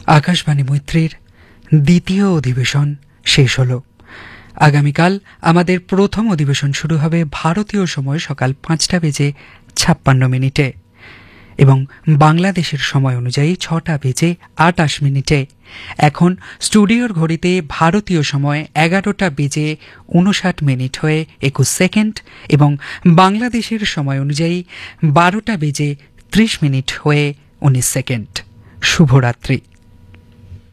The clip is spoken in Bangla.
আকাশবাণী মৈত্রীর দ্বিতীয় অধিবেশন শেষ হল। আগামীকাল আমাদের প্রথম অধিবেশন শুরু হবে ভারতীয় সময় সকাল 5:56 এবং বাংলাদেশের সময় অনুযায়ী 6:28 এখন স্টুডিওর ঘড়িতে ভারতীয় সময় 11:59 হয়ে 21 সেকেন্ড এবং বাংলাদেশের সময় অনুযায়ী 12:30 হয়ে 19 সেকেন্ড। শুভরাত্রি।